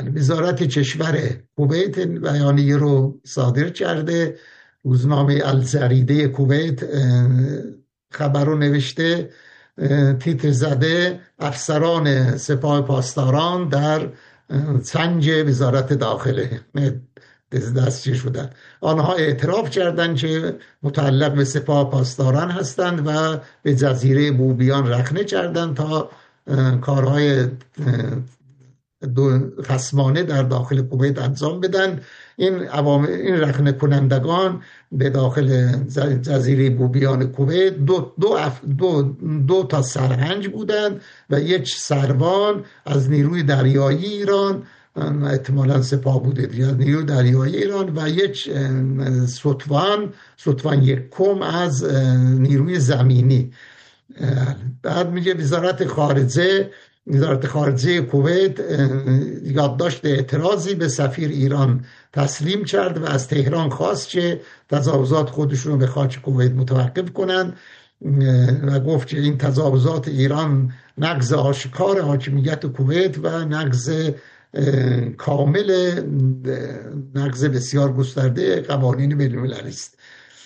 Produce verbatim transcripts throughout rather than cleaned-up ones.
وزارت کشور کویت بیانیه رو صادر کرده. روزنامه الجریده کویت خبر رو نوشته، تیتر زده افسران سپاه پاسداران در سنج وزارت داخله دستگیر شدند. آنها اعتراف کردند که متعلق به سپاه پاسداران هستند و به جزیره بوبیان رخنه کردند تا کارهای دو خصمانه در داخل کویت انجام بدن. این عوامل، این رخنه کنندگان به داخل جزیره بوبیان کویت دو, دو, دو, دو تا سرهنگ بودند و یک سروان از نیروی دریایی ایران، احتمالاً سپاه بوده یا نیروی دریایی ایران، و یک ستوان ستوان یکم از نیروی زمینی. بعد میگه وزارت خارجه وزارت خارجه کویت یادداشت اعتراضی به سفیر ایران تسلیم کرد و از تهران خواست که تجاوزات خودشون رو به خاک کویت متوقف کنند و گفت که این تجاوزات ایران نقض آشکار حاکمیت کویت و نقض کامل نقض بسیار گسترده قوانین بین‌المللی است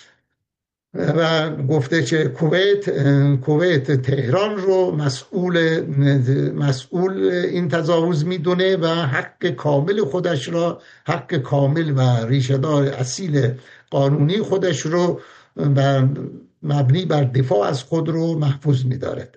و گفته که کویت کویت تهران رو مسئول مسئول این تجاوز میدونه و حق کامل خودش را حق کامل و ریشه‌دار اصیل قانونی خودش رو و مبنی بر دفاع از خود رو محفوظ می‌دارد.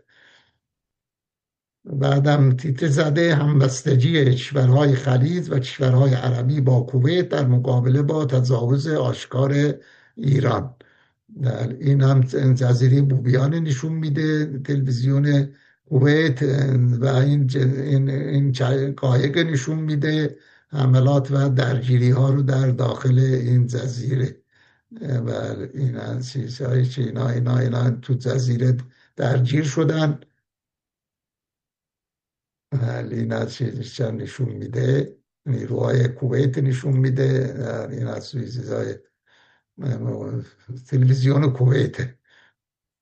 بعدم تیتر زده همبستگی کشورهای خلیج و کشورهای عربی با کویت در مقابله با تجاوز آشکار ایران. این هم جزیره بوبیان نشون میده تلویزیون کویت و این این این قایق نشون میده حملات و درگیری ها رو در داخل این جزیره و این از چیزهایی که اینا اینا اینا تو جزیره درگیر شدن. این از چیزش نشون میده، نیروهای کویت نشون میده. این از چیزهای تلویزیون کویت.